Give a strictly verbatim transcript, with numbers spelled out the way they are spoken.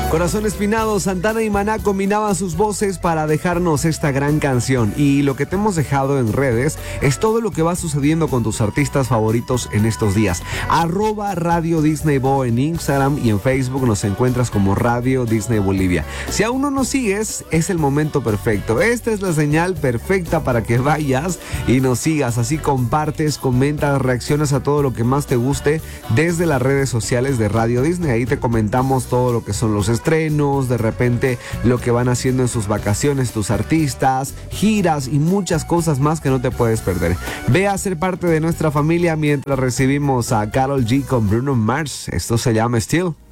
Corazón Espinado, Santana y Maná combinaban sus voces para dejarnos esta gran canción. Y lo que te hemos dejado en redes es todo lo que va sucediendo con tus artistas favoritos en estos días. Arroba Radio Disney Bo en Instagram y en Facebook nos encuentras como Radio Disney Bolivia. Si aún no nos sigues, es el momento perfecto. Esta es la señal perfecta para que vayas y nos sigas. Así compartes, comentas, reaccionas a todo lo que más te guste desde las redes sociales de Radio Disney. Ahí te comentamos todo lo que son los estrenos, de repente lo que van haciendo en sus vacaciones tus artistas, giras y muchas cosas más que no te puedes perder. Ve a ser parte de nuestra familia mientras recibimos a Karol G con Bruno Mars. Esto se llama Still.